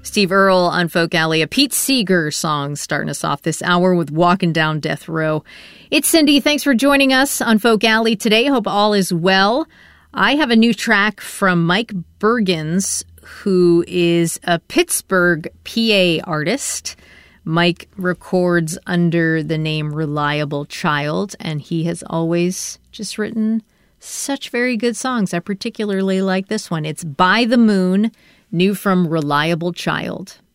Steve Earle on Folk Alley, a Pete Seeger song starting us off this hour with Walking Down Death Row. It's Cindy. Thanks for joining us on Folk Alley today. Hope all is well. I have a new track from Mike Bergens, who is a Pittsburgh, PA artist. Mike records under the name Reliable Child, and he has always just written such very good songs. I particularly like this one. It's By the Moon, new from Reliable Child.